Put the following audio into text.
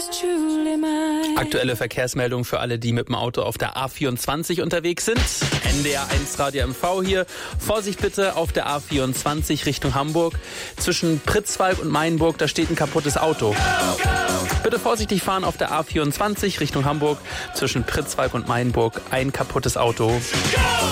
Aktuelle Verkehrsmeldung für alle, die mit dem Auto auf der A24 unterwegs sind. NDR 1 Radio MV hier. Vorsicht bitte auf der A24 Richtung Hamburg. Zwischen Pritzwalk und Mainburg, da steht ein kaputtes Auto. Bitte vorsichtig fahren auf der A24 Richtung Hamburg. Zwischen Pritzwalk und Mainburg ein kaputtes Auto.